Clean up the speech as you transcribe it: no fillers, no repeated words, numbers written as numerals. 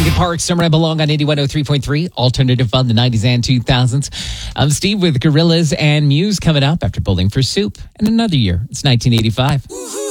Lincoln Park, Somewhere I Belong on 8103.3. Alternative Fun, the 90s and 2000s. I'm Steve with Gorillaz and Muse coming up after Bowling for Soup. And another year. It's 1985.